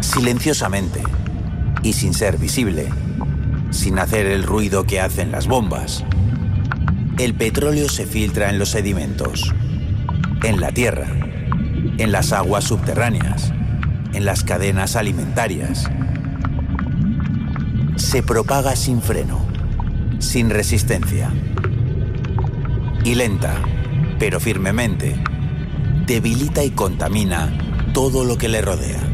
Silenciosamente y sin ser visible, sin hacer el ruido que hacen las bombas, el petróleo se filtra en los sedimentos, en la tierra, en las aguas subterráneas, en las cadenas alimentarias. Se propaga sin freno, sin resistencia. Y lenta, pero firmemente, debilita y contamina todo lo que le rodea.